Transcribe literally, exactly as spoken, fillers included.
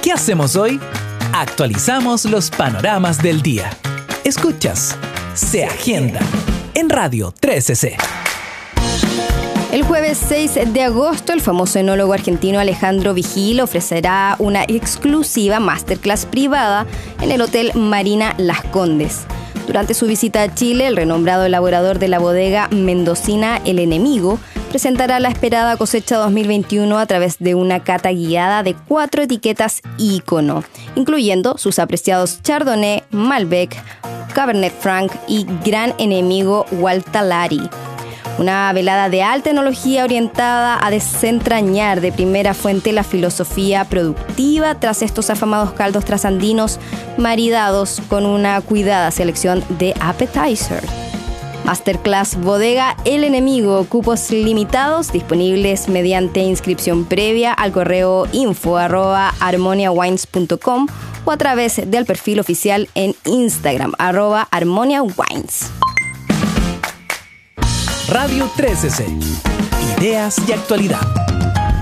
¿Qué hacemos hoy? Actualizamos los panoramas del día. Escuchas Se Agenda en Radio trece C. El jueves seis de agosto, el famoso enólogo argentino Alejandro Vigil ofrecerá una exclusiva masterclass privada en el Hotel Marina Las Condes. Durante su visita a Chile, el renombrado elaborador de la bodega mendocina El Enemigo presentará la esperada cosecha dos mil veintiuno a través de una cata guiada de cuatro etiquetas ícono, incluyendo sus apreciados Chardonnay, Malbec, Cabernet Franc y Gran Enemigo Hualtalari. Una velada de alta enología orientada a desentrañar de primera fuente la filosofía productiva tras estos afamados caldos trasandinos maridados con una cuidada selección de appetizers. Masterclass Bodega El Enemigo, cupos limitados, disponibles mediante inscripción previa al correo info arroba armoniawines punto com o a través del perfil oficial en Instagram, arroba armoniawines. Radio trece C. Ideas y actualidad.